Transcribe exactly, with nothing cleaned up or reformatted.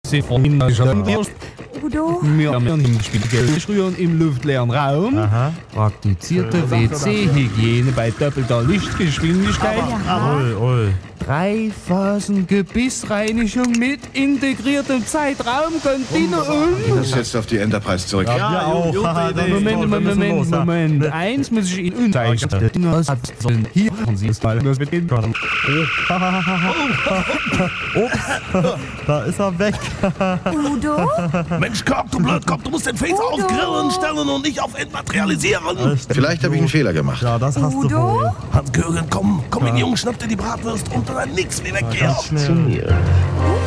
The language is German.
sind von ihm Udo? Wir haben im Spielgerühren im luftleeren Raum. Aha. Praktizierte W C-Hygiene bei doppelter Lichtgeschwindigkeit. Ui, ui. Drei Phasen Gebissreinigung mit integriertem Zeitraumkontinuum. Ich muss jetzt auf die Enterprise zurück. Ja, wir auch. Haha, das ist Moment, toll, wir Moment, müssen Moment, los, ja. Moment. Eins muss ich Ihnen zeigen. Hier haben Sie es mal. Das wird gehen. Ups, da ist er weg. Udo? Mensch, Korb, du Blödkopf, du musst den Face auf Grillen stellen und nicht auf Entmaterialisieren. Vielleicht habe ich einen Fehler gemacht. Ja, das hast du Udo? wohl. Hans-Göring, komm, komm in die Jungen, schnapp dir die Bratwurst und dann nix wie weggehen. Ganz schnell. Udo?